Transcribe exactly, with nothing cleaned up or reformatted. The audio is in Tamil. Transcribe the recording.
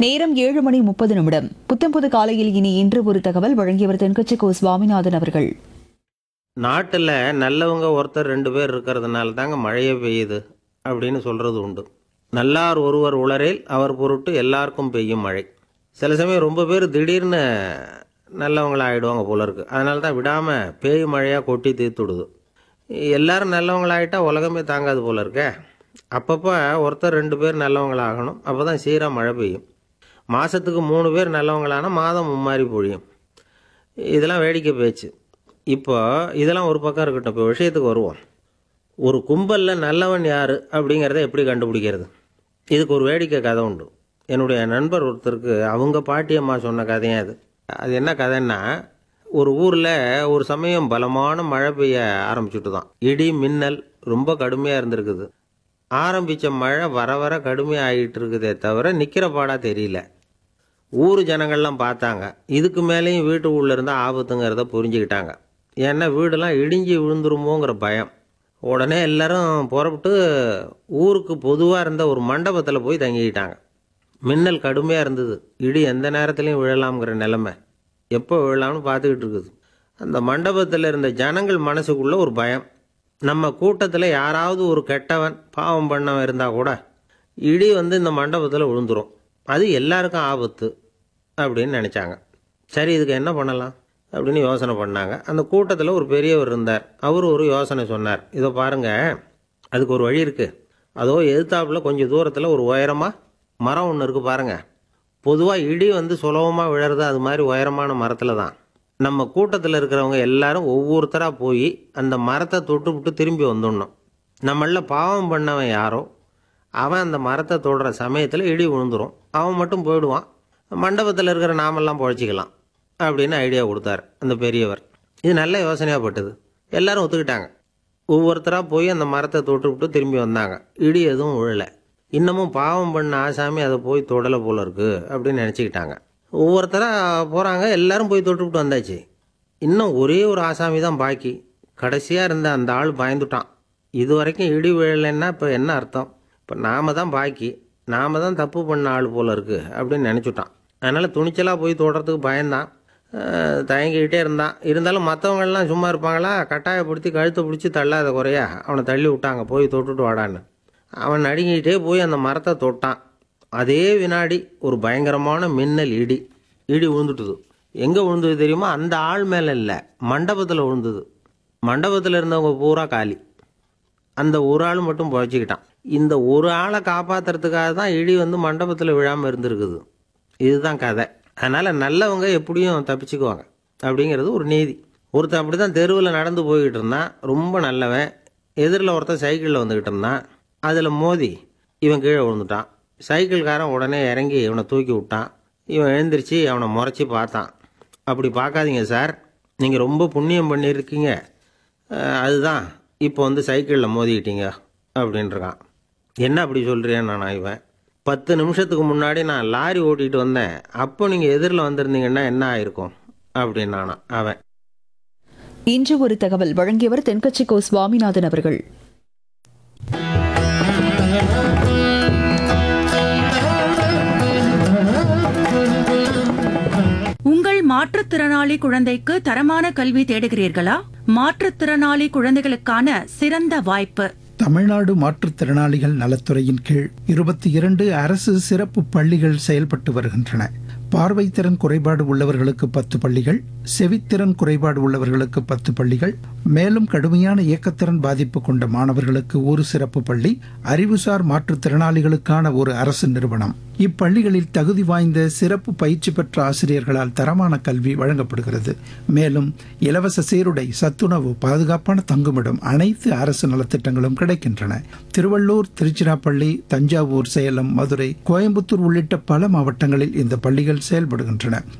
நேரம் ஏழு மணி முப்பது நிமிடம். புத்தம்புது காலையில் இனி இன்று ஒரு தகவல் வழங்கியவர் தென்கட்சி கோ சுவாமிநாதன் அவர்கள். நாட்டில் நல்லவங்க ஒருத்தர் ரெண்டு பேர் இருக்கிறதுனால தாங்க மழையே பெய்யுது அப்படின்னு சொல்கிறது உண்டு. நல்லார் ஒருவர் உளரேல் அவர் பொருட்டு எல்லாருக்கும் பெய்யும் மழை. சில சமயம் ரொம்ப பேர் திடீர்னு நல்லவங்களா ஆகிடுவாங்க போல இருக்குது. அதனால தான் விடாமல் பேய் மழையாக கொட்டி தீர்த்துடுது. எல்லாரும் நல்லவங்களாகிட்டா உலகமே தாங்காது போல இருக்கே. அப்பப்போ ஒருத்தர் ரெண்டு பேர் நல்லவங்களாகணும். அப்போ தான் சீராக மழை பெய்யும். மாதத்துக்கு மூணு பேர் நல்லவங்களானா மாதம் மும்மாரி பொழியும். இதெல்லாம் வேடிக்கை பேச்சு. இப்போ இதெல்லாம் ஒரு பக்கம் இருக்கட்டும். இப்போ விஷயத்துக்கு வருவோம். ஒரு கும்பலில் நல்லவன் யார் அப்படிங்கிறத எப்படி கண்டுபிடிக்கிறது? இதுக்கு ஒரு வேடிக்கை கதை உண்டு. என்னுடைய நண்பர் ஒருத்தருக்கு அவங்க பாட்டியம்மா சொன்ன கதையும் அது. அது என்ன கதைன்னா, ஒரு ஊரில் ஒரு சமயம் பலமான மழை பெய்ய ஆரம்பிச்சுட்டு தான். இடி மின்னல் ரொம்ப கடுமையாக இருந்திருக்குது. ஆரம்பித்த மழை வர வர கடுமையாக ஆகிட்டு இருக்குதே தவிர நிற்கிற பாடாக தெரியல. ஊர் ஜனங்கள்லாம் பார்த்தாங்க. இதுக்கு மேலேயும் வீட்டு உள்ளே இருந்தால் ஆபத்துங்கிறத புரிஞ்சுக்கிட்டாங்க. ஏன்னா வீடெல்லாம் இடிஞ்சு விழுந்துருமோங்கிற பயம். உடனே எல்லாரும் புறப்பட்டு ஊருக்கு பொதுவாக இருந்த ஒரு மண்டபத்தில் போய் தங்கிக்கிட்டாங்க. மின்னல் கடுமையாக இருந்தது. இடி எந்த நேரத்துலையும் விழலாம்ங்கிற நிலைமை. எப்போ விழலாம்னு பார்த்துக்கிட்டு இருக்குது. அந்த மண்டபத்தில் இருந்த ஜனங்கள் மனசுக்குள்ளே ஒரு பயம். நம்ம கூட்டத்தில் யாராவது ஒரு கெட்டவன் பாவம் பண்ணவன் இருந்தால் கூட இடி வந்து இந்த மண்டபத்தில் விழுந்துடும். அது எல்லாருக்கும் ஆபத்து அப்படின்னு நினச்சாங்க. சரி, இதுக்கு என்ன பண்ணலாம் அப்படின்னு யோசனை பண்ணாங்க. அந்த கூட்டத்தில் ஒரு பெரியவர் இருந்தார். அவர் ஒரு யோசனை சொன்னார். இதை பாருங்கள், அதுக்கு ஒரு வழி இருக்குது. அதோ எதிர்த்தாப்பில் கொஞ்சம் தூரத்தில் ஒரு உயரமாக மரம் ஒன்று இருக்குது பாருங்கள். பொதுவாக இடி வந்து சுலபமாக விழறது அது மாதிரி உயரமான மரத்தில் தான். நம்ம கூட்டத்தில் இருக்கிறவங்க எல்லாரும் ஒவ்வொருத்தராக போய் அந்த மரத்தை தொட்டு விட்டு திரும்பி வந்துடணும். நம்மள பாவம் பண்ணவன் யாரோ அவன் அந்த மரத்தை தொடுற சமயத்தில் இடி விழுந்துடும். அவன் மட்டும் போயிடுவான். மண்டபத்தில் இருக்கிற நாமெல்லாம் பொழைச்சிக்கலாம் அப்படின்னு ஐடியா கொடுத்தார் அந்த பெரியவர். இது நல்ல யோசனையாக பட்டது. எல்லாரும் ஒத்துக்கிட்டாங்க. ஒவ்வொருத்தராக போய் அந்த மரத்தை தொட்டு விட்டு திரும்பி வந்தாங்க. இடி எதுவும் விழலை. இன்னமும் பாவம் பண்ண ஆசாமி அதை போய் தொடலை போல இருக்கு அப்படின்னு நினச்சிக்கிட்டாங்க. ஒவ்வொருத்தராக போகிறாங்க. எல்லாரும் போய் தொட்டுவிட்டு வந்தாச்சு. இன்னும் ஒரே ஒரு ஆசாமி தான் பாக்கி. கடைசியாக இருந்த அந்த ஆள் பயந்துட்டான். இது வரைக்கும் இடி விழலைன்னா இப்போ என்ன அர்த்தம்? இப்போ நாம் தான் பாக்கி, நாம் தான் தப்பு பண்ண ஆள் போல இருக்குது அப்படின்னு நினச்சிட்டான். அதனால் துணிச்சலாக போய் தொடுறதுக்கு பயந்தான். தயங்கிக்கிட்டே இருந்தான். இருந்தாலும் மற்றவங்கள்லாம் சும்மா இருப்பாங்களா? கட்டாயப்படுத்தி கழுத்தை பிடிச்சி தள்ளாத குறையா அவனை தள்ளி விட்டாங்க. போய் தொட்டுட்டு வாடான்னு. அவன் நடுங்கிக்கிட்டே போய் அந்த மரத்தை தொட்டான். அதே வினாடி ஒரு பயங்கரமான மின்னல் இடி இடி விழுந்துட்டுது. எங்கே விழுந்தது தெரியுமா? அந்த ஆள் மேலே இல்லை, மண்டபத்தில் விழுந்தது. மண்டபத்தில் இருந்தவங்க பூரா காலி. அந்த ஒரு ஆள் மட்டும் புழைச்சிக்கிட்டான். இந்த ஒரு ஆளை காப்பாற்றுறதுக்காக தான் இடி வந்து மண்டபத்தில் விழாமல் இருந்திருக்குது. இதுதான் கதை. அதனால் நல்லவங்க எப்படியும் தப்பிச்சுக்குவாங்க அப்படிங்கிறது ஒரு நீதி. ஒருத்தன் அப்படி தான் தெருவில் நடந்து போய்கிட்டு இருந்தான். ரொம்ப நல்லவன். எதிரில் ஒருத்தன் சைக்கிளில் வந்துக்கிட்டு இருந்தான். அதில் மோதி இவன் கீழே விழுந்துட்டான். சைக்கிள்காரன் உடனே இறங்கி இவனை தூக்கி விட்டான். இவன் எழுந்திரிச்சு அவனை முறைச்சி பார்த்தான். அப்படி பார்க்காதீங்க சார், நீங்கள் ரொம்ப புண்ணியம் பண்ணியிருக்கீங்க, அதுதான் இப்போ வந்து சைக்கிளில் மோதிக்கிட்டீங்க அப்படின்றான். என்ன அப்படி சொல்கிறேன்னு நான் இவன் பத்து நிமிஷத்துக்கு முன்னாடி நான் லாரி ஓட்டிகிட்டு வந்தேன். அப்போ நீங்கள் எதிரில் வந்திருந்தீங்கன்னா என்ன ஆயிருக்கும் அப்படின்னானா அவன். இன்று ஒரு தகவல் வழங்கியவர் தென்கட்சி கோ சுவாமிநாதன் அவர்கள். உங்கள் மாற்றுத்திறனாளி குழந்தைக்கு தரமான கல்வி தேடுகிறீர்களா? மாற்றுத்திறனாளி குழந்தைகளுக்கான சிறந்த வாய்ப்பு. தமிழ்நாடு மாற்றுத்திறனாளிகள் நலத்துறையின் கீழ் இருபத்தி இரண்டு அரசு சிறப்பு பள்ளிகள் செயல்பட்டு வருகின்றன. பார்வைத்திறன் குறைபாடு உள்ளவர்களுக்கு பத்து பள்ளிகள், செவித்திறன் குறைபாடு உள்ளவர்களுக்கு பத்து பள்ளிகள், மேலும் கடுமையான இயக்கத்திறன் பாதிப்பு கொண்ட மாணவர்களுக்கு ஒரு சிறப்பு பள்ளி, அறிவுசார் மாற்றுத்திறனாளிகளுக்கான ஒரு அரசு நிறுவனம். இப்பள்ளிகளில் தகுதி வாய்ந்த சிறப்பு பயிற்சி பெற்ற ஆசிரியர்களால் தரமான கல்வி வழங்கப்படுகிறது. மேலும் இலவச சீருடை, சத்துணவு, பாதுகாப்பான தங்குமிடம், அனைத்து அரசு நலத்திட்டங்களும் கிடைக்கின்றன. திருவள்ளூர், திருச்சிராப்பள்ளி, தஞ்சாவூர், சேலம், மதுரை, கோயம்புத்தூர் உள்ளிட்ட பல மாவட்டங்களில் இந்த பள்ளிகள் செயல்படுகின்றன.